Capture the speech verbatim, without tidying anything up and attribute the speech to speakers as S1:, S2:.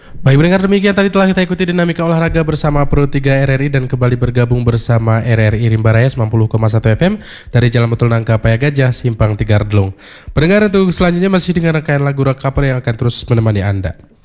S1: Baik, pendengar, demikian tadi telah kita ikuti dinamika olahraga bersama Pro tiga R R I dan kembali bergabung bersama R R I Rimba Raya sembilan puluh koma satu F M dari Jalan Betul Nangka Paya Gajah, Simpang Tiga Ardlong. Pendengar, untuk selanjutnya masih dengan rangkaian lagu rock cover yang akan terus menemani Anda.